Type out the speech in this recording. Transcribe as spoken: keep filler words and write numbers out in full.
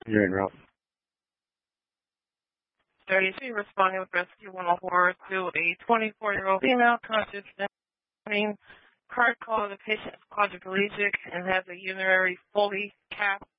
You're in route. thirty-three, responding with rescue one oh four to a twenty-four-year-old female conscious morning. Card call, the patient is quadriplegic and has a urinary fully capped